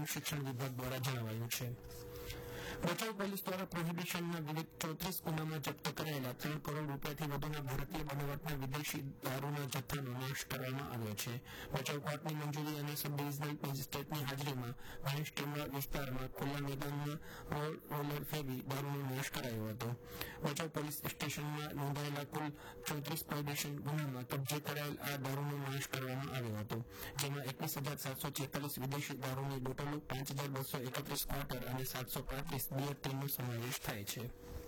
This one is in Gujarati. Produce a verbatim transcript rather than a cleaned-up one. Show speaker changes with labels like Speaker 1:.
Speaker 1: શિક્ષણ વિભાગ દ્વારા જણાવાયું છે. ભચાઉ પોલીસ દ્વારા પ્રોહિબિશનના વિવિધ ચોત્રીસ ગુનામાં જપ્ત કરાયેલા ત્રણ કરોડ રૂપિયાથી વધુના ભારતીય બનાવટના વિદેશી દારૂના જથ્થાનો નાશ કરવામાં આવ્યો છે. ભચાઉ કોર્ટની મંજૂરી અને સબ ડિવિઝનલ મેજિસ્ટ્રેટની હાજરીમાં ગણેશ ટીમરા વિસ્તારમાં ખુલ્લા મેદાનમાં રોલર ફેરવી દારૂનો નાશ કરાયો હતો. ભચાઉ પોલીસ સ્ટેશનમાં નોંધાયેલા કુલ ચોત્રીસ પ્રોહિબિશન ગુનામાં કબજે કરાયેલ આ દારૂનો નાશ કરવામાં આવ્યો હતો, જેમાં એકવીસ હજાર સાતસો છેતાલીસ વિદેશી દારૂની બોટલો, પાંચ હજાર બસો એકત્રીસ ક્વાર્ટર અને સાતસો પાંત્રીસ બિયર ટીમનો સમાવેશ થાય છે.